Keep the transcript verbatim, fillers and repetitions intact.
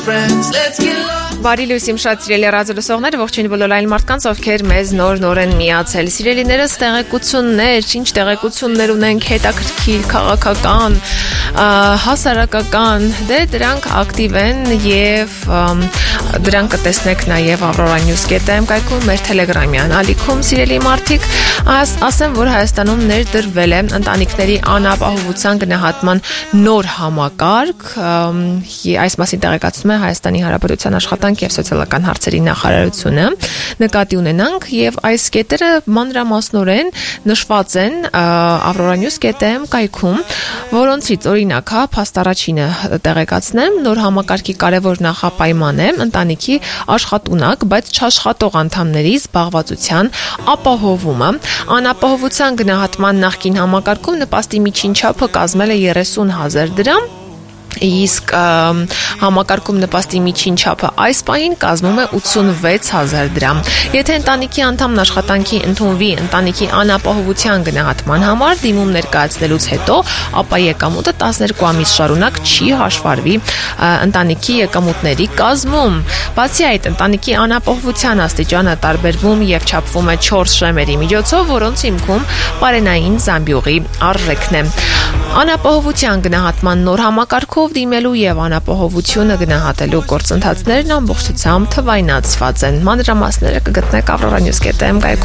Բարի լույս իմ շատ սիրելի ռադիոլսողներ, ողջույն բոլոր այլ մարդկանց, ովքեր մեզ նոր-նոր են միացել։ Սիրելիներս, տեղեկություններ, ինչ տեղեկություններ ունենք, հետաքրքիր, քաղաքական, հասարակական, դե դրանք ակտիվ են եւ դրանք կտեսնեք նաեւ Aurora News.am կայքում մեր Telegram-յան ալիքում, սիրելի մարդիկ, ասեմ, որ Հայաստանում ներդրվել է ընտանիքների անապահովության գնահատման նոր համակարգ, այս մասին տեղեկացնում է Հայաստանի Հանրապետության աշխատանք եւ սոցիալական հարցերի նախարարությունը, նկատի ունենանք եւ այս կետերը մանրամասնորեն նշված են Aurora News.am կայքում, որոնցից օրինակ հա փաստարաչինը տեղեկացնեմ, նոր համակարգի կարևոր նախապայման է ընտանիքի աշխատունակ, բայց չաշխատող անդամների զբաղվածության ապահովումը։ Անապահովության գնահատման նախկին համակարգում նպաստի միջին չափը կազմել է երեսուն հազար դրամ, իսկ համակարգում նպաստի միջին չափը այս պահին կազմում է ութսունվեց հազար դրամ։ Եթե ընտանիքի անդամն աշխատանքի ընդունվի ընտանիքի անապահովության գնահատման համար դիմում ներկայացնելուց հետո, ապա եկամուտը տասներկու ամիս շարունակ չի հաշվառվի ընտանիքի եկամուտների կազմում։ Բացի այդ, ընտանիքի անապահովության աստիճանը տարբերվում եւ չափվում է չորս շեմերի միջոցով, որոնց հիմքում պարենային զամբյուղի արժեքն է։ Անապահովության գնահատման նոր համակարգով դիմելու եւ անապահովությունը գնահատելու գործընթացներն ամբողջությամբ թվայնացված են։ Մանրամասները կգտնեք Aurora News.am